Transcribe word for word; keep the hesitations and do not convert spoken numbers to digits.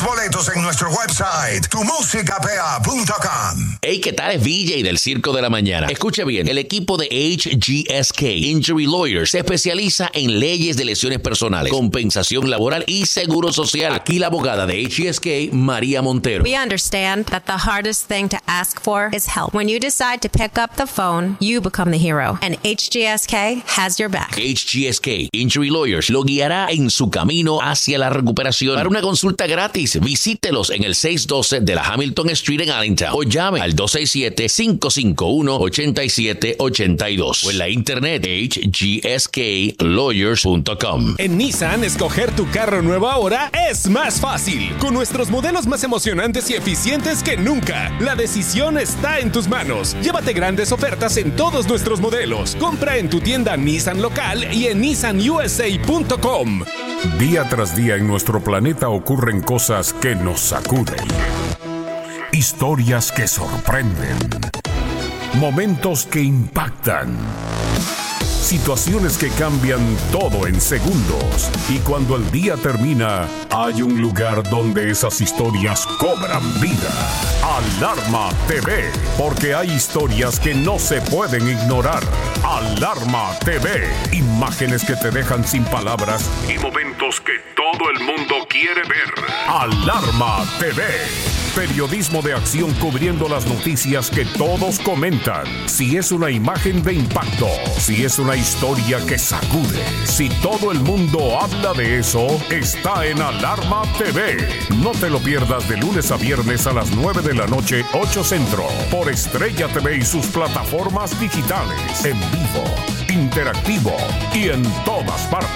tus boletos en nuestro website, tu música p a punto com. Hey, ¿qué tal? Es V J del Circo de la Mañana. Escucha bien, el equipo de H G S K Injury Lawyers se especializa en leyes de lesiones personales, compensación laboral y seguro social. Aquí la abogada de H G S K, María Montero. We understand that the hardest thing to ask for is help. When you decide to pick up the phone, you become the hero. And H G S K has your back. H G S K Injury Lawyers lo guiará en su camino hacia la recuperación. Para una consulta gratis, visítelos en el seiscientos doce de la Hamilton Street en Allentown o llame al dos seis siete, cinco cinco uno, ocho siete ocho dos o en la internet h g s k lawyers punto com. En Nissan, escoger tu carro nuevo ahora es más fácil. Con nuestros modelos más emocionantes y eficientes que nunca. La decisión está en tus manos. Llévate grandes ofertas en todos nuestros modelos. Compra en tu tienda Nissan local y en nissan u s a punto com. Día tras día en nuestro planeta ocurren cosas que nos sacuden. Historias que sorprenden. Momentos que impactan. Situaciones que cambian todo en segundos. Y cuando el día termina, hay un lugar donde esas historias cobran vida. Alarma T V, porque hay historias que no se pueden ignorar. Alarma T V, imágenes que te dejan sin palabras y momentos que todo el mundo quiere ver. Alarma T V. Periodismo de acción cubriendo las noticias que todos comentan. Si es una imagen de impacto, si es una historia que sacude, si todo el mundo habla de eso, está en Alarma T V. No te lo pierdas de lunes a viernes a las nueve de la noche, ocho Centro, por Estrella T V y sus plataformas digitales, en vivo, interactivo y en todas partes.